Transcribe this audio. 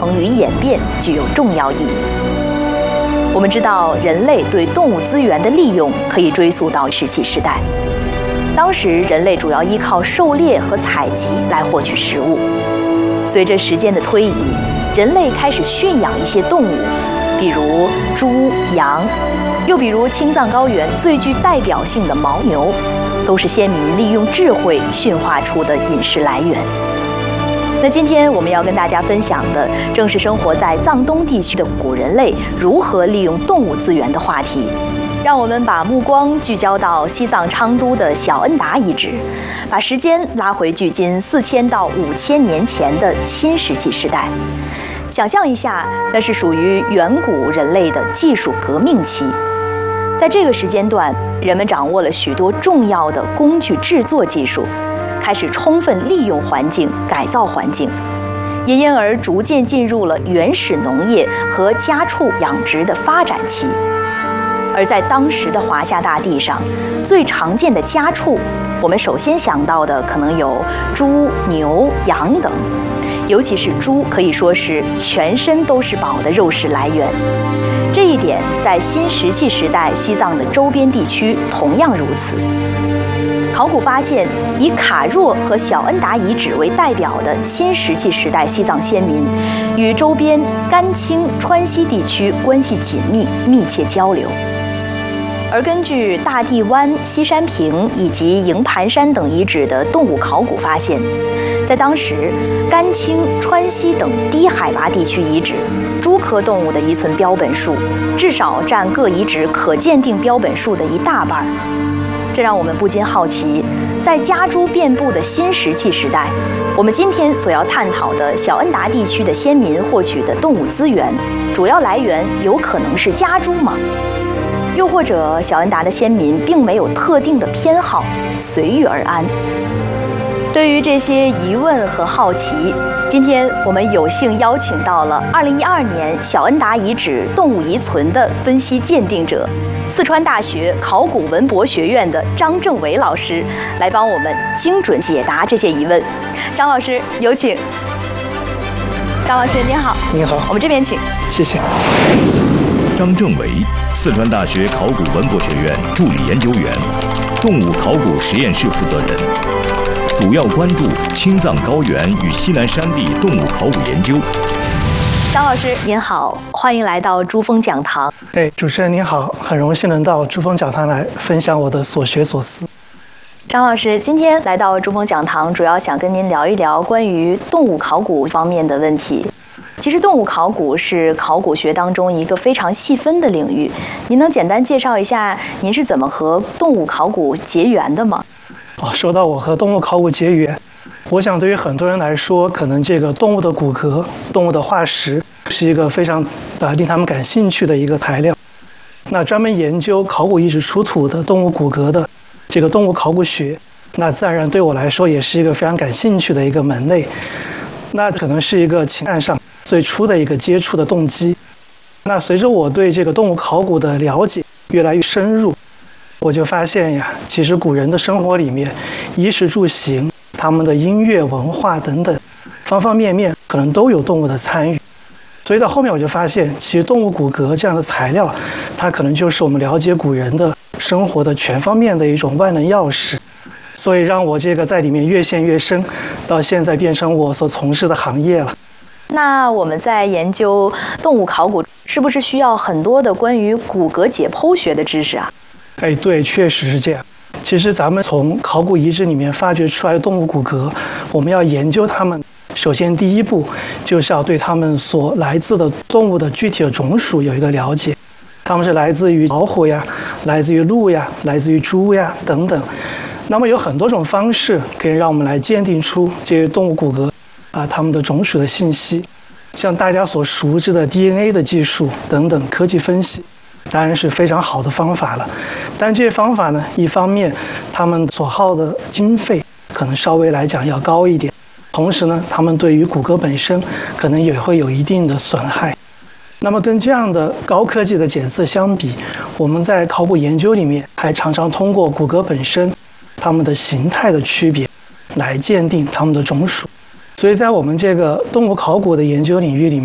成与演变具有重要意义。我们知道，人类对动物资源的利用可以追溯到石器时代。当时人类主要依靠狩猎和采集来获取食物。随着时间的推移，人类开始驯养一些动物，比如猪、羊，又比如青藏高原最具代表性的牦牛，都是先民利用智慧驯化出的饮食来源。那今天我们要跟大家分享的，正是生活在藏东地区的古人类如何利用动物资源的话题。让我们把目光聚焦到西藏昌都的小恩达遗址，把时间拉回距今4000到5000年前的新石器时代。想象一下，那是属于远古人类的技术革命期。在这个时间段，人们掌握了许多重要的工具制作技术，开始充分利用环境，改造环境，也因而逐渐进入了原始农业和家畜养殖的发展期。而在当时的华夏大地上，最常见的家畜，我们首先想到的可能有猪、牛、羊等，尤其是猪，可以说是全身都是宝的肉食来源。这一点在新石器时代西藏的周边地区同样如此。考古发现，以卡若和小恩达遗址为代表的新石器时代西藏先民，与周边甘青、川西地区关系紧密，密切交流。而根据大地湾、西山坪以及营盘山等遗址的动物考古发现，在当时甘青、川西等低海拔地区遗址，猪科动物的遗存标本数至少占各遗址可鉴定标本数的一大半。这让我们不禁好奇，在家猪遍布的新石器时代，我们今天所要探讨的小恩达地区的先民获取的动物资源，主要来源有可能是家猪吗？又或者小恩达的先民并没有特定的偏好，随遇而安？对于这些疑问和好奇，今天我们有幸邀请到了2012年小恩达遗址动物遗存的分析鉴定者，四川大学考古文博学院的张正伟老师，来帮我们精准解答这些疑问。张老师，有请。张老师您好。 您好。 我们这边请。 谢谢。 张正伟，四川大学考古文博学院助理研究员，动物考古实验室负责人，主要关注青藏高原与西南山地动物考古研究。 张老师您好，欢迎来到珠峰讲堂。 主持人您好，很荣幸能到珠峰讲堂来分享我的所学所思。 张老师今天来到珠峰讲堂，主要想跟您聊一聊关于动物考古方面的问题。其实动物考古是考古学当中一个非常细分的领域，您能简单介绍一下您是怎么和动物考古结缘的吗？ 说到我和动物考古结缘，我想对于很多人来说，可能这个动物的骨骼、动物的化石是一个非常令他们感兴趣的一个材料。那专门研究考古遗址出土的动物骨骼的这个动物考古学，那自然而然对我来说也是一个非常感兴趣的一个门类。那可能是一个情感上最初的一个接触的动机。那随着我对这个动物考古的了解越来越深入，我就发现呀，其实古人的生活里面，衣食住行、他们的音乐文化等等，方方面面可能都有动物的参与。所以到后面我就发现，其实动物骨骼这样的材料，它可能就是我们了解古人的生活的全方面的一种万能钥匙。所以让我这个在里面越陷越深，到现在变成我所从事的行业了。 那我们在研究动物考古，是不是需要很多的关于骨骼解剖学的知识啊？ 对，确实是这样。其实咱们从考古遗址里面发掘出来的动物骨骼，我们要研究它们，首先第一步就是要对它们所来自的动物的具体的种属有一个了解。它们是来自于老虎呀，来自于鹿呀，来自于猪呀等等。那么有很多种方式可以让我们来鉴定出这些动物骨骼它们的种属的信息，像大家所熟知的 DNA 的技术等等科技分析，当然是非常好的方法了。但这些方法呢，一方面他们所耗的经费可能稍微来讲要高一点，同时呢，他们对于骨骼本身可能也会有一定的损害。那么跟这样的高科技的检测相比，我们在考古研究里面还常常通过骨骼本身它们的形态的区别来鉴定它们的种属。所以在我们这个动物考古的研究领域里面，